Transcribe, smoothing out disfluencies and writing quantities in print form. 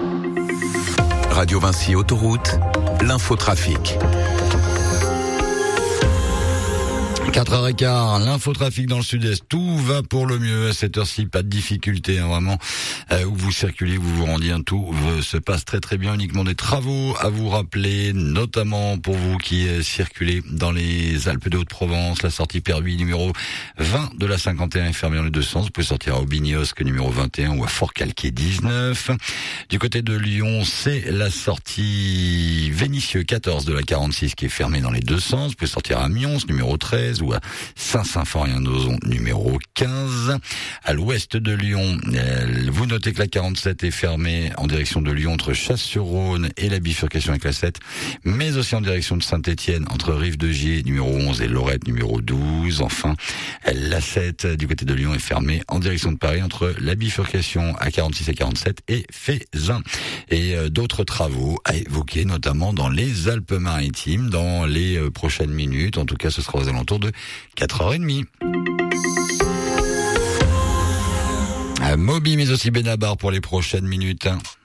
Radio Vinci Autoroute, l'infotrafic. 4h15, l'infotrafic dans le sud-est, tout va pour le mieux à cette heure-ci, pas de difficulté, vraiment, où vous circulez, vous vous rendiez, tout se passe très très bien, uniquement des travaux à vous rappeler, notamment pour vous qui circulez dans les Alpes de Haute-Provence, la sortie Perruis numéro 20 de la 51 est fermée dans les deux sens, vous pouvez sortir à Aubigny-Osque numéro 21 ou à Fort-Calquier 19. Du côté de Lyon, c'est la sortie Vénissieux 14 de la 46 qui est fermée dans les deux sens, vous pouvez sortir à Amiens numéro 13, ou à Saint-Symphorien-d'Ozon numéro 15. À l'ouest de Lyon, vous notez que la 47 est fermée en direction de Lyon entre Chasse-sur-Rhône et la bifurcation avec la 7, mais aussi en direction de Saint-Étienne entre Rive-de-Gier numéro 11 et Lorette numéro 12. Enfin, la 7 du côté de Lyon est fermée en direction de Paris entre la bifurcation à 46 et 47 et Fézin. Et d'autres travaux à évoquer, notamment dans les Alpes-Maritimes, dans les prochaines minutes. En tout cas, ce sera aux alentours de 4h30. Moby, mais aussi Benabar pour les prochaines minutes.